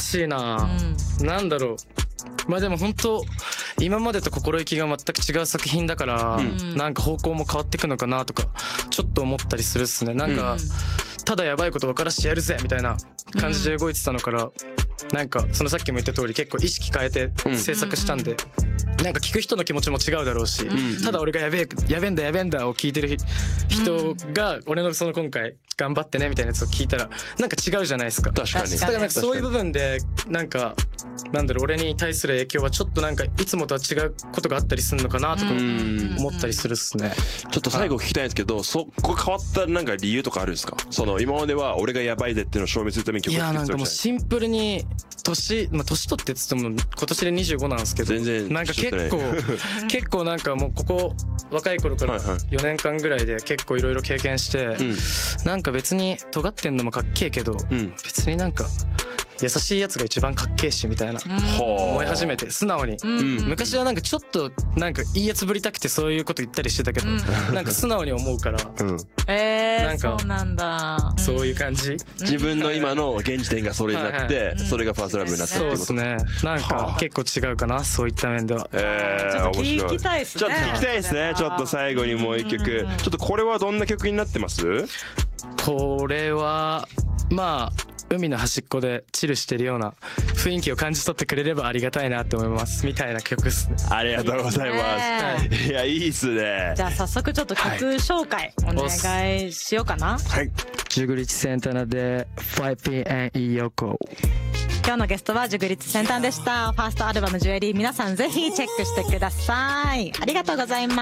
しいな、なんだろう、まあでも本当今までと心意気が全く違う作品だから、なんか方向も変わってくのかなとかちょっと思ったりするっすね。なんか、ただやばいこと分からしてやるぜみたいな感じで動いてたのから、なんかそのさっきも言った通り結構意識変えて制作したんで、なんか聞く人の気持ちも違うだろうし、ただ俺がやべえんだを聞いてる人が俺のその今回頑張ってねみたいなやつを聞いたらなんか違うじゃないですか。 確かに。 だからなんかそういう部分でなんかなんだろう、俺に対する影響はちょっとなんかいつもとは違うことがあったりするのかなとか思ったりするっすね。 ちょっと最後聞きたいんですけど、そこ変わったなんか理由とかあるんですか？その今までは俺がやばいぜっていうのを証明するために曲を作ってたじゃない。 いやなんかもうシンプルに年取ってっつっても今年で25なんですけど、 全然なんか結構なんかもうここ若い頃から4年間ぐらいで結構いろいろ経験して、なんか別に尖ってんのもかっけえけど、別になんか優しいやつが一番かっけえしみたいな思い始めて、素直に、昔はなんかちょっとなんかいいやつぶりたくてそういうこと言ったりしてたけど、なんか素直に思うから、なんかそうなんだ、 そういう感じ。 自分の今の現時点がそれになって、それがファーストラブになったってそういうこと。 ですね。なんか結構違うかな、そういった面では。 ちょっと聞きたいですね。 ちょっと聞きたいですね。ちょっと最後にもう一曲、ちょっとこれはどんな曲になってます？ これはまあ海の端っこでチルしてるような雰囲気を感じ取ってくれればありがたいなって思いますみたいな曲ですね。 ありがとうございます。いや、いいっすね。 じゃあ早速ちょっと曲紹介お願いしようかな。 はい。 ジュグリチセンタナで 5pm ヨコ。 今日のゲストはジュグリチセンタンでした。ファーストアルバムジュエリー、皆さんぜひチェックしてください。ありがとうございます。